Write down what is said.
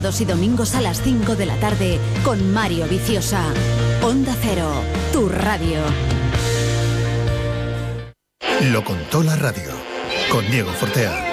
Y domingos a las 5 de la tarde con Mario Viciosa. Onda Cero, tu radio. Lo contó la radio con Diego Fortea.